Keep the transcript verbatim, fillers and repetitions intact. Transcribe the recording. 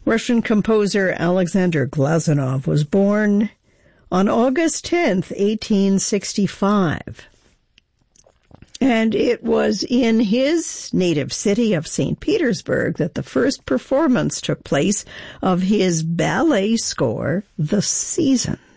Russian composer Alexander Glazunov was born on August tenth, eighteen sixty-five. And it was in his native city of Saint Petersburg that the first performance took place of his ballet score, The Seasons.